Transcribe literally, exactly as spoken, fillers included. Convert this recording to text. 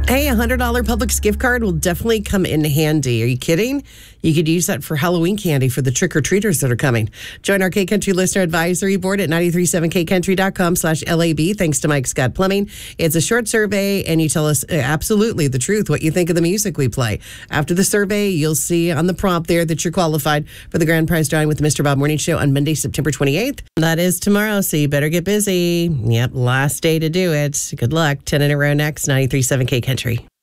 Hey, a one hundred dollars Publix gift card will definitely come in handy. Are you kidding? You could use that for Halloween candy for the trick-or-treaters that are coming. Join our K-Country Listener Advisory Board at nine three seven k country dot com slash L A B. Thanks to Mike Scott Plumbing. It's a short survey, and you tell us uh, absolutely the truth, what you think of the music we play. After the survey, you'll see on the prompt there that you're qualified for the grand prize drawing with the Mister Bob Morning Show on Monday, September twenty-eighth. That is tomorrow, so you better get busy. Yep, last day to do it. Good luck. ten in a row next, nine three seven K Country.